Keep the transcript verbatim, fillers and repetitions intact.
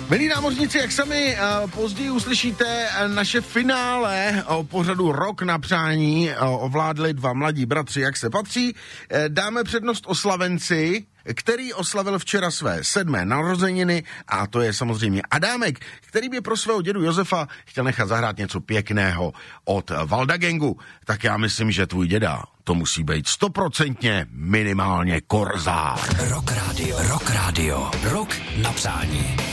Milí námořníci, jak sami uh, později uslyšíte, naše finále o pořadu Rok na přání uh, ovládli dva mladí bratři, jak se patří. Uh, dáme přednost oslavenci, který oslavil včera své sedmé narozeniny, a to je samozřejmě Adámek, který by pro svého dědu Josefa chtěl nechat zahrát něco pěkného od Valda Gangu. Tak já myslím, že tvůj děda to musí být stoprocentně minimálně korzár. Rock Radio, Rock Radio, Rok na přání.